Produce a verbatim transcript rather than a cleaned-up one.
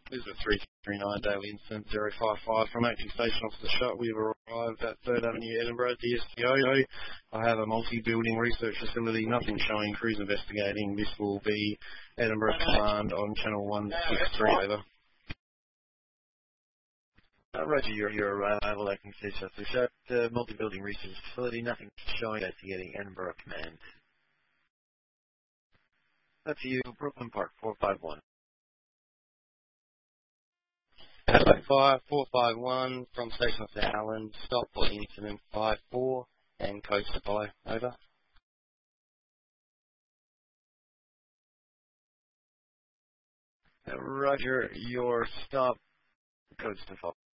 This is a three three nine Daily Incident zero five five from Acting Station Officer Shot. We've arrived at third Avenue, Edinburgh, D S T O. I have a multi-building research facility, nothing showing, crews investigating. This will be Edinburgh Command on Channel one sixty-three, over. Uh, Roger, your, your arrival, Acting Station Officer Shot. Uh, multi-building research facility, nothing showing, investigating Edinburgh Command. That's you, Brooklyn Park, four five one. five four five one from Station Officer Allen, stop for incident five four and code supply, over. Uh, Roger, your stop, code supply.